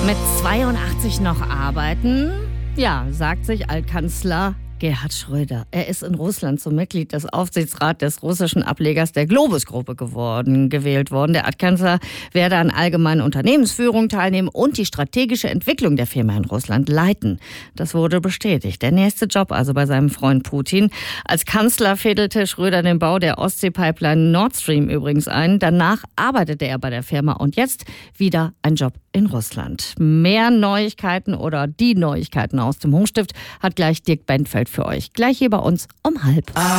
Mit 82 noch arbeiten? Ja, sagt sich Altkanzler Gerhard Schröder. Er ist in Russland zum Mitglied des Aufsichtsrats des russischen Ablegers der Globus-Gruppe gewählt worden. Der Altkanzler werde an allgemeinen Unternehmensführung teilnehmen und die strategische Entwicklung der Firma in Russland leiten. Das wurde bestätigt. Der nächste Job also bei seinem Freund Putin. Als Kanzler fädelte Schröder den Bau der Ostsee-Pipeline Nord Stream übrigens ein. Danach arbeitete er bei der Firma und jetzt wieder ein Job in Russland. Mehr Neuigkeiten oder die Neuigkeiten aus dem Hochstift hat gleich Dirk Bentfeld für euch. Gleich hier bei uns um 12:30.